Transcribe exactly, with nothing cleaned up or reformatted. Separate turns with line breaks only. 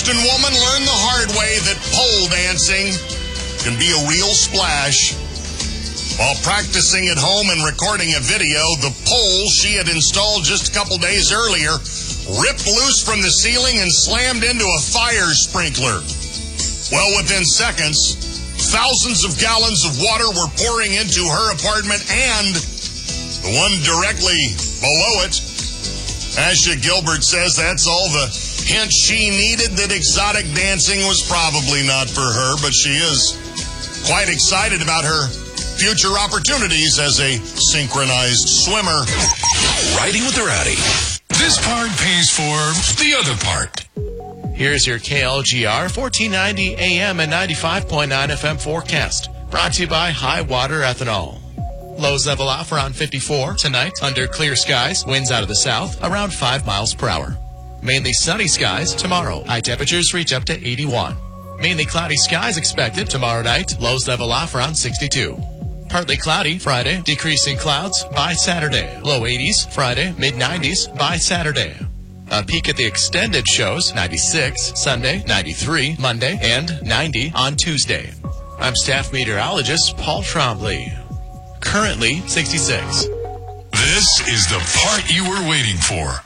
Boston woman learned the hard way that pole dancing can be a real splash. While practicing at home and recording a video, the pole she had installed just a couple days earlier ripped loose from the ceiling and slammed into a fire sprinkler. Well, within seconds, thousands of gallons of water were pouring into her apartment and the one directly below it. Asha Gilbert says that's all the hint she needed that exotic dancing was probably not for her, but she is quite excited about her future opportunities as a synchronized swimmer.
Riding with the Rowdy. This part pays for the other part.
Here's your K L G R fourteen ninety A M and ninety-five point nine F M forecast. Brought to you by High Water Ethanol. Lows level off around fifty-four. Tonight, under clear skies, winds out of the south, around five miles per hour. Mainly sunny skies tomorrow. High temperatures reach up to eighty-one. Mainly cloudy skies expected tomorrow night. Lows level off around sixty-two. Partly cloudy Friday, decreasing clouds by Saturday. Low eighties Friday, mid nineties by Saturday. A peek at the extended shows, ninety-six Sunday, ninety-three Monday, and ninety on Tuesday. I'm staff meteorologist Paul Trombley. Currently sixty-six.
This is the part you were waiting for.